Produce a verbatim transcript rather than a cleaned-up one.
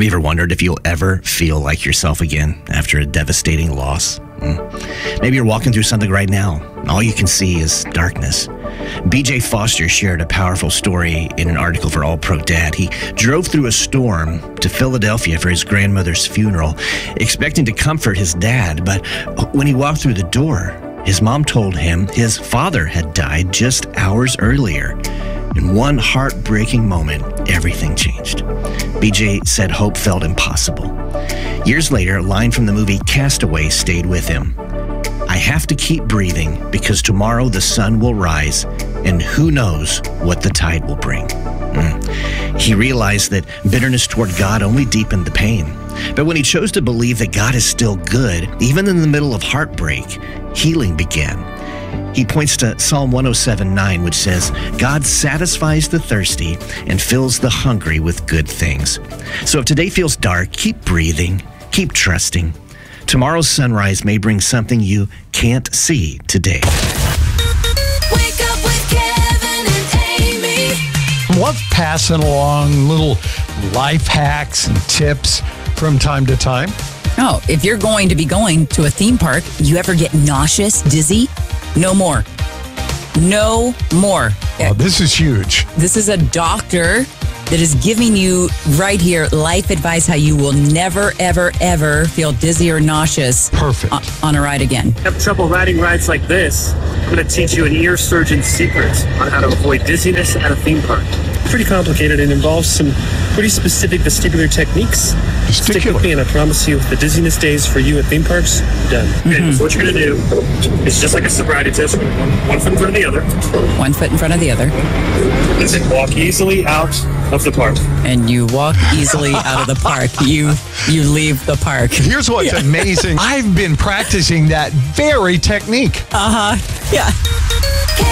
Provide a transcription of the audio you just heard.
Have you ever wondered if you'll ever feel like yourself again after a devastating loss? Mm. Maybe you're walking through something right now. All you can see is darkness. B J Foster shared a powerful story in an article for All Pro Dad. He drove through a storm to Philadelphia for his grandmother's funeral, expecting to comfort his dad. But when he walked through the door, his mom told him his father had died just hours earlier. In one heartbreaking moment, everything changed. B J said hope felt impossible. Years later, a line from the movie Castaway stayed with him. I have to keep breathing because tomorrow the sun will rise and who knows what the tide will bring. Mm. He realized that bitterness toward God only deepened the pain. But when he chose to believe that God is still good, even in the middle of heartbreak, healing began. He points to Psalm one oh seven nine, which says, God satisfies the thirsty and fills the hungry with good things. So if today feels dark, keep breathing, keep trusting. Tomorrow's sunrise may bring something you can't see today. Wake up with Kevin and Amy. Love passing along little life hacks and tips from time to time. Oh, if you're going to be going to a theme park, you ever get nauseous, dizzy? No more. No more. Oh, this is huge. This is a doctor that is giving you right here life advice how you will never, ever, ever feel dizzy or nauseous Perfect. on, on a ride again. Have trouble riding rides like this? I'm going to teach you an ear surgeon's secret on how to avoid dizziness at a theme park. Pretty complicated and involves some pretty specific vestibular techniques. Stick with me and I promise you the dizziness days for you at theme parks, done. Mm-hmm. Okay, so what you're going to do is just like a sobriety test, one, one foot in front of the other. One foot in front of the other. And then walk easily out of the park. And you walk easily out of the park. You you leave the park. Here's what's Yeah. amazing. I've been practicing that very technique. Uh-huh. Yeah.